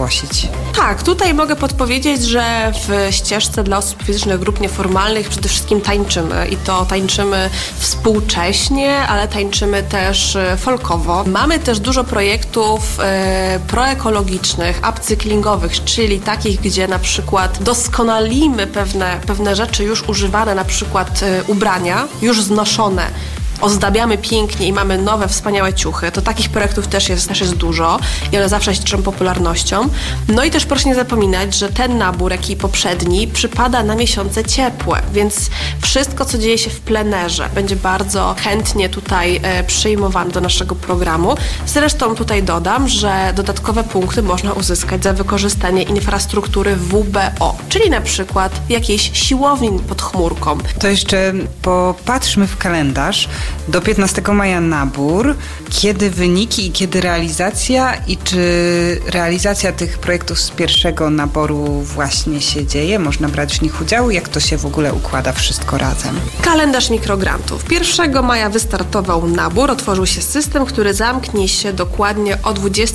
zgłosić? Tak, tutaj mogę podpowiedzieć, że w ścieżce dla osób fizycznych grup nieformalnych przede wszystkim tańczymy i to tańczymy współcześnie, ale tańczymy też folkowo. Mamy też dużo projektów proekologicznych, upcyklingowych, czyli takich, gdzie na przykład doskonalimy pewne rzeczy już używane, na przykład ubrania, już znoszone, ozdabiamy pięknie i mamy nowe, wspaniałe ciuchy. To takich projektów też jest dużo i one zawsze się cieszą popularnością. No i też proszę nie zapominać, że ten nabór, jak i poprzedni, przypada na miesiące ciepłe, więc wszystko, co dzieje się w plenerze, będzie bardzo chętnie tutaj przyjmowane do naszego programu. Zresztą tutaj dodam, że dodatkowe punkty można uzyskać za wykorzystanie infrastruktury WBO, czyli na przykład jakiejś siłowni pod chmurką. To jeszcze popatrzmy w kalendarz. Do 15 maja nabór. Kiedy wyniki i kiedy realizacja? I czy realizacja tych projektów z pierwszego naboru właśnie się dzieje? Można brać w nich udział? Jak to się w ogóle układa wszystko razem? Kalendarz mikrograntów. 1 maja wystartował nabór. Otworzył się system, który zamknie się dokładnie o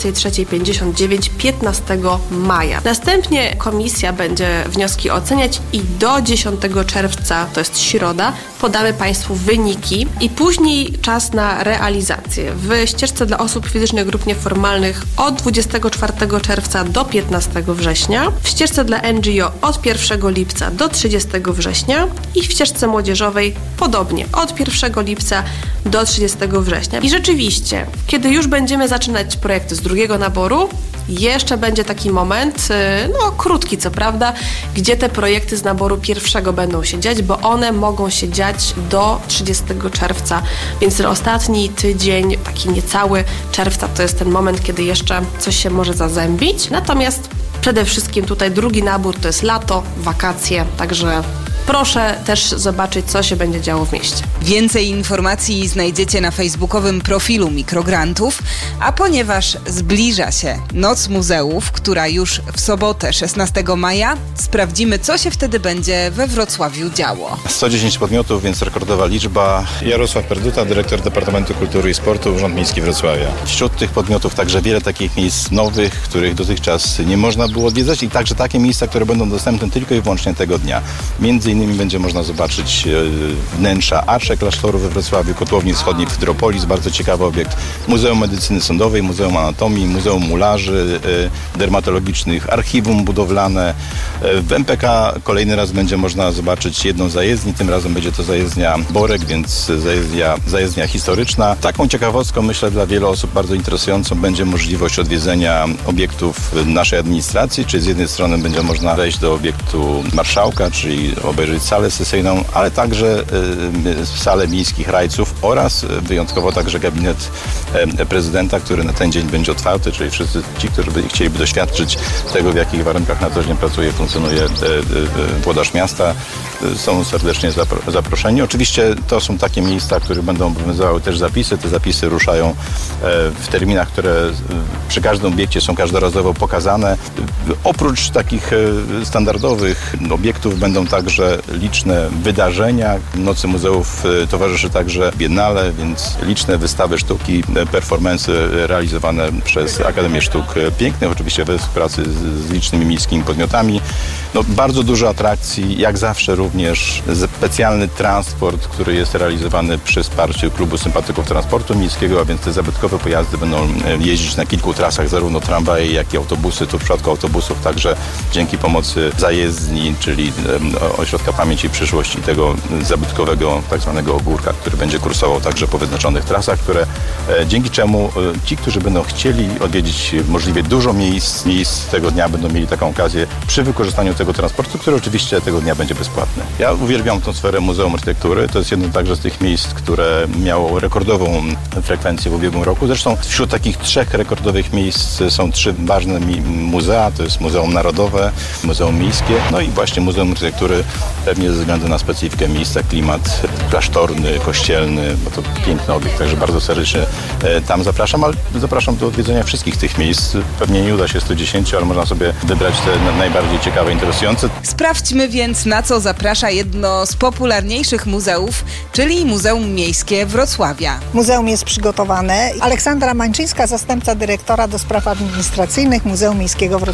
23:59 15 maja. Następnie komisja będzie wnioski oceniać i do 10 czerwca, to jest środa, podamy Państwu wyniki i później czas na realizację. W ścieżce dla osób fizycznych grup nieformalnych od 24 czerwca do 15 września, w ścieżce dla NGO od 1 lipca do 30 września i w ścieżce młodzieżowej podobnie od 1 lipca do 30 września. I rzeczywiście, kiedy już będziemy zaczynać projekty z drugiego naboru, jeszcze będzie taki moment, krótki co prawda, gdzie te projekty z naboru pierwszego będą się dziać, bo one mogą się dziać do 30 czerwca, więc ten ostatni tydzień, taki niecały czerwca, to jest ten moment, kiedy jeszcze coś się może zazębić. Natomiast przede wszystkim tutaj drugi nabór to jest lato, wakacje, także proszę też zobaczyć, co się będzie działo w mieście. Więcej informacji znajdziecie na facebookowym profilu Mikrograntów, a ponieważ zbliża się Noc Muzeów, która już w sobotę 16 maja, sprawdzimy, co się wtedy będzie we Wrocławiu działo. 110 podmiotów, więc rekordowa liczba. Jarosław Perduta, dyrektor Departamentu Kultury i Sportu, Urząd Miejski Wrocławia. Wśród tych podmiotów także wiele takich miejsc nowych, których dotychczas nie można było odwiedzać i także takie miejsca, które będą dostępne tylko i wyłącznie tego dnia. Między innymi będzie można zobaczyć wnętrza Arsze Klasztoru we Wrocławiu, Kotłowni Wschodniej w Hydropolis, bardzo ciekawy obiekt, Muzeum Medycyny Sądowej, Muzeum Anatomii, Muzeum Mularzy Dermatologicznych, Archiwum Budowlane. W MPK kolejny raz będzie można zobaczyć jedną zajezdnię, tym razem będzie to zajezdnia Borek, więc zajezdnia historyczna. Taką ciekawostką, myślę, dla wielu osób bardzo interesującą będzie możliwość odwiedzenia obiektów naszej administracji, czyli z jednej strony będzie można wejść do obiektu marszałka, czyli obejrzeć salę sesyjną, ale także salę miejskich rajców oraz wyjątkowo także gabinet prezydenta, który na ten dzień będzie otwarty, czyli wszyscy ci, którzy chcieliby doświadczyć tego, w jakich warunkach na co dzień pracuje, funkcjonuje włodarz miasta, są serdecznie zaproszeni. Oczywiście to są takie miejsca, które będą obowiązywały też zapisy. Te zapisy ruszają w terminach, które przy każdym obiekcie są każdorazowo pokazane. Oprócz takich standardowych obiektów będą także liczne wydarzenia. Nocy Muzeów towarzyszy także Biennale, więc liczne wystawy sztuki, performance realizowane przez Akademię Sztuk Pięknych, oczywiście we współpracy z licznymi miejskimi podmiotami. Bardzo dużo atrakcji, jak zawsze również specjalny transport, który jest realizowany przy wsparciu Klubu Sympatyków Transportu Miejskiego, a więc te zabytkowe pojazdy będą jeździć na kilku trasach, zarówno tramwaje, jak i autobusy. Tu w przypadku autobusów także dzięki pomocy zajezdni, czyli Ośrodka Pamięci i Przyszłości, tego zabytkowego tak zwanego ogórka, który będzie kursował także po wyznaczonych trasach, dzięki czemu ci, którzy będą chcieli odwiedzić możliwie dużo miejsc tego dnia, będą mieli taką okazję przy wykorzystaniu tego transportu, który oczywiście tego dnia będzie bezpłatny. Ja uwielbiam tą sferę Muzeum Architektury. To jest jedno także z tych miejsc, które miało rekordową frekwencję w ubiegłym roku. Zresztą wśród takich 3 rekordowych miejsc są 3 ważne muzea. To jest Muzeum Narodowe, Muzeum Miejskie, no i właśnie Muzeum Architektury, pewnie ze względu na specyfikę miejsca, klimat klasztorny, kościelny, bo to piękny obiekt, także bardzo serdecznie tam zapraszam, ale zapraszam do odwiedzenia wszystkich tych miejsc. Pewnie nie uda się 110, ale można sobie wybrać te najbardziej ciekawe, interesujące. Sprawdźmy więc, na co zaprasza jedno z popularniejszych muzeów, czyli Muzeum Miejskie Wrocławia. Muzeum jest przygotowane. Aleksandra Mańczyńska, zastępca dyrektora do spraw administracyjnych Muzeum Miejskiego Wrocławia.